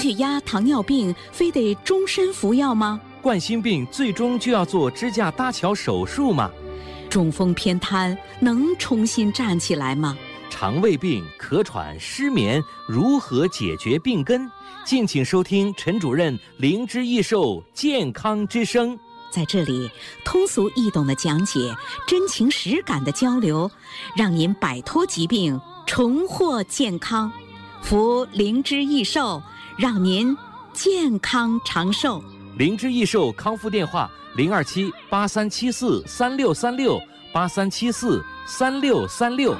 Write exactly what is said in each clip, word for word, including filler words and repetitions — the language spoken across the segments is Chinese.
血压、糖尿病非得终身服药吗？ 冠心病最终就要做支架搭桥手术吗？ 中风偏瘫能重新站起来吗？ 肠胃病、咳喘、失眠如何解决病根？敬请收听陈主任灵芝益寿健康之声。 在这里，通俗易懂的讲解，真情实感的交流，让您摆脱疾病，重获健康。服灵芝益寿，让您健康长寿。 灵芝益寿康复电话：零二七八三七四三六三六八三七四三六三六。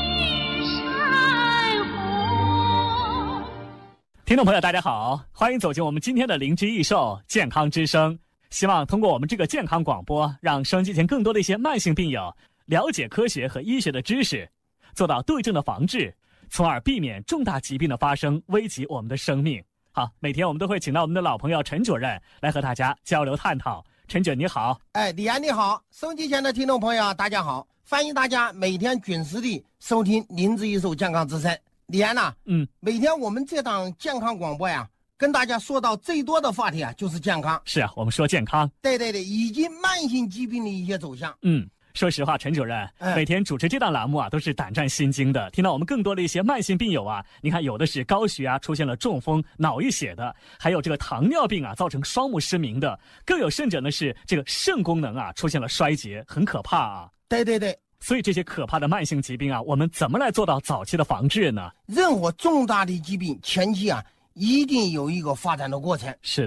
听众朋友大家好，欢迎走进我们今天的灵芝益寿健康之声。希望通过我们这个健康广播，让收音机前更多的一些慢性病友了解科学和医学的知识，做到对症的防治，从而避免重大疾病的发生，危及我们的生命。好，每天我们都会请到我们的老朋友陈主任来和大家交流探讨。陈主任你好。 哎，李安你好，收音机前的听众朋友大家好，欢迎大家每天准时地收听灵芝益寿健康之声。李安呐、啊， 嗯， 每天我们这档健康广播呀，跟大家说到最多的话题啊，就是健康。 是啊，我们说健康， 对对对，以及慢性疾病的一些走向。 嗯，说实话，陈主任、哎、每天主持这档栏目啊，都是胆战心惊的。听到我们更多的一些慢性病友啊，你看有的是高血压出现了中风、脑溢血的，还有这个糖尿病啊造成双目失明的，更有甚者呢是这个肾功能啊出现了衰竭，很可怕啊。 对对对。 所以这些可怕的慢性疾病啊，我们怎么来做到早期的防治呢？ 任何重大的疾病前期啊，一定有一个发展的过程。 是。